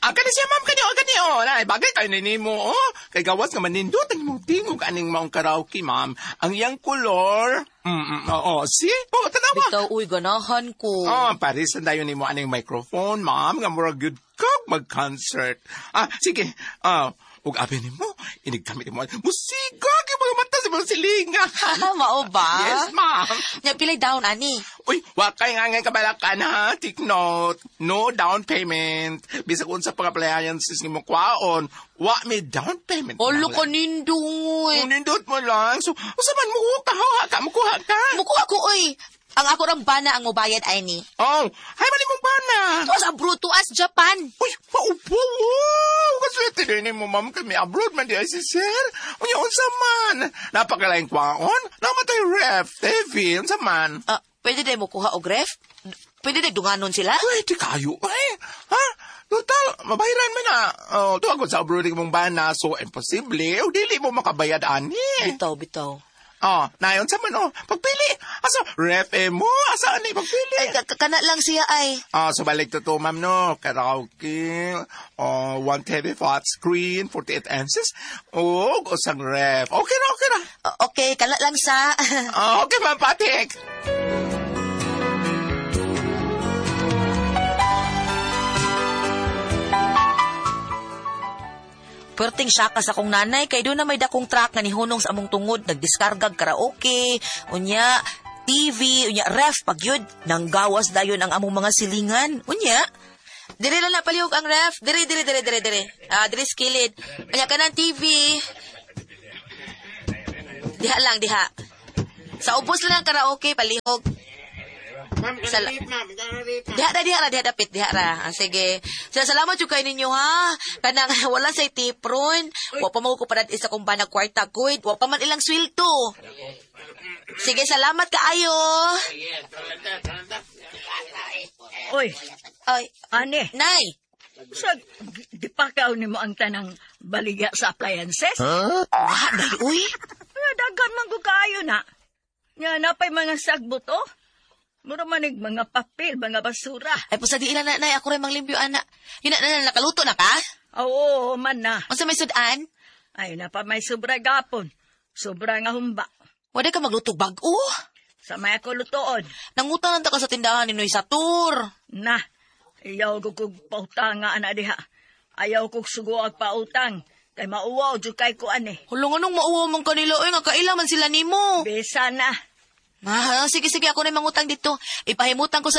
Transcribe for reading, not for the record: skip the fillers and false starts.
Kani siya, ma'am, kani, na, bagay kayo na mo, kay gawas nga manindot, ang mong tingog, aning maong karaoke, ma'am. Ang iyang kolor, see? Tanawa. Bitaw, uy, ganahan ko. Parisan tayo ni mo aning microphone, ma'am, nga mura good kag mag-concert. Sige, ug abi ni mo, inigkamit mo, musika, kay mga mata sa mga silinga. Mao ba? Yes, ma'am. Nya, pilay down, ani. Uy, wakay nga ngay kabalakan, ha? Take note. No down payment. Bisag unsa pang appliances ni mo kwaon, wa may down payment. Olo ko nindoy. Nindot mo lang. So, usaman mo mukuha ka. Mukuha ko, uy. Ang ako rang bana ang mobayad ay ni. Hay mali mong bana. To sa bruto as Japan. Uy, maupo. Kasi tininin mo, ma'am, kami abroad man di ay si sir. Unya, unsa man. Napakalaing kwaon. Namatay ref, TV, unsa man. Pwede din mo kuha og ref? Pwede din dunganon sila? Pwede kayo, Total, mabayaran mo na. Tuwag sa abroad mong bana, so imposible. O dili mo makabayad, ani. Bitaw. Nayon sa man, pagpili. Ref mo, asa ani, pagpili. Ay, kana lang siya ay. So balik to, ma'am, no? Karaoke, 1 TV flat screen, 48 inches, usang ref. Okay na. Okay, kana lang sa. Okay, ma'am, patik. Perting saka sa akong nanay, kay doon na may dakong track nga nihunong sa among tungod, nagdiskargag karaoke, unya, TV, unya, ref, pagyod, nang gawas dayon ang among mga silingan, unya. Dire lang napalihog ang ref, dire. Dire skilid. Unya ka ng TV. Diha lang. Sa ubos lang ang karaoke, palihog. Ma'am, Diha dapit. Sige. Salamat yung kayo ninyo, ha? Kanang wala sa tipron. Wa pa mo ko parad isa kong banag kwarta, kuid. Wa pa man ilang sweldo. Sige, salamat kaayo. Oy, ane. Nay. Di pa kaw ni mo ang tanang baligya sa appliances? Wah, day, uy. Dagan man ko kaayo na. Nga napay mga sagbot, Mura manig mga papel, mga basura. Ay, pasadiin na, nay. Ako rin manglimpyo, anak. Yun na, nakaluto na ka? Oo, man na. Masa may sudan? Ay, napa may sobra gapon. Sobra nga humba. Wala ka maglutog bag-o. Sa may ako lutoon. Nangutang ta ka sa tindahan ni Noy Satur. Na, ayaw ko kong pautang nga ana diha. Ayaw kong suguag pautang. Kay mauwaw, dyan kay ko ane. Hulong anong mauwaw mong kanila, nga kailaman sila ni mo. Bisa na. Sige, ako na mangutang dito. Ipahimutan ko sa